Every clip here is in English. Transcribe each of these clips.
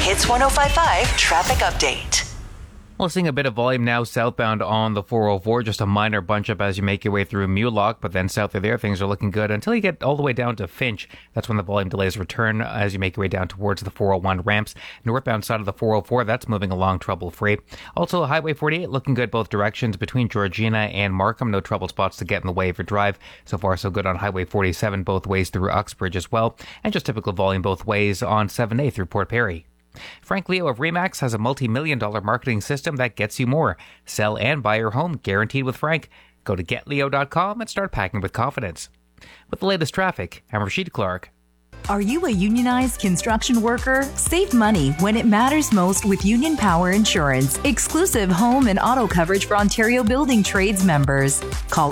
Hits 105.5 traffic update. Well, seeing a bit of volume now southbound on the 404, just a minor bunch up as you make your way through Mulock, but then south of there, things are looking good until you get all the way down to Finch. That's when the volume delays return as you make your way down towards the 401 ramps. Northbound side of the 404, that's moving along trouble-free. Also, Highway 48 looking good both directions between Georgina and Markham. No trouble spots to get in the way of your drive. So far, so good on Highway 47 both ways through Uxbridge as well. And just typical volume both ways on 7A through Port Perry. Frank Leo of RE/MAX has a multi-million-dollar marketing system that gets you more. Sell and buy your home, guaranteed with Frank. Go to getleo.com and start packing with confidence. With the latest traffic, I'm Rashid Clark. Are you a unionized construction worker? Save money when it matters most with Union Power Insurance. Exclusive home and auto coverage for Ontario Building Trades members. Call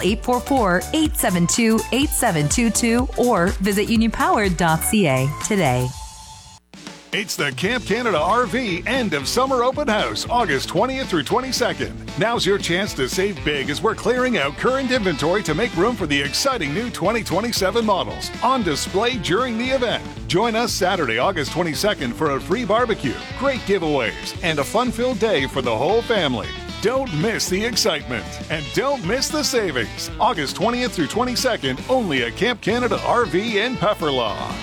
844-872-8722 or visit unionpower.ca today. It's the Camp Canada RV End of Summer Open House, August 20th through 22nd. Now's your chance to save big as we're clearing out current inventory to make room for the exciting new 2027 models on display during the event. Join us Saturday, August 22nd for a free barbecue, great giveaways, and a fun-filled day for the whole family. Don't miss the excitement and don't miss the savings. August 20th through 22nd, only at Camp Canada RV in Pefferlaw.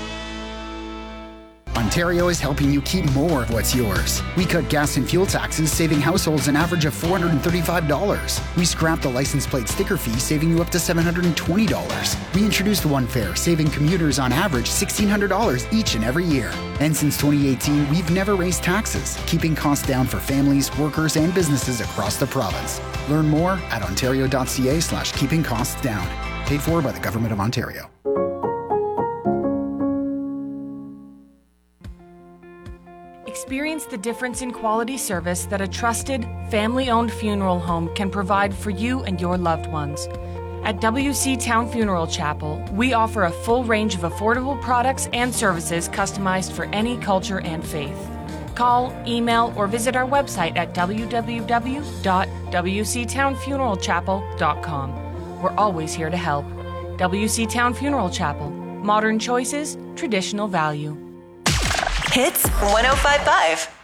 Ontario is helping you keep more of what's yours. We cut gas and fuel taxes, saving households an average of $435. We scrapped the license plate sticker fee, saving you up to $720. We introduced One Fare, saving commuters on average $1,600 each and every year. And since 2018, we've never raised taxes, keeping costs down for families, workers, and businesses across the province. Learn more at ontario.ca/keeping costs down. Paid for by the Government of Ontario. Experience the difference in quality service that a trusted, family-owned funeral home can provide for you and your loved ones. At WC Town Funeral Chapel, we offer a full range of affordable products and services customized for any culture and faith. Call, email, or visit our website at www.wctownfuneralchapel.com. We're always here to help. WC Town Funeral Chapel. Modern choices, traditional value. Hits 105.5.